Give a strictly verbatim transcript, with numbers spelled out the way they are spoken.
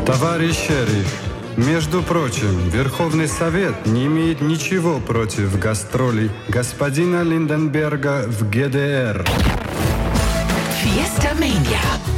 Товарищ шериф, между прочим, Верховный Совет не имеет ничего против гастролей господина Линденберга в ГДР. Fiesta Mania.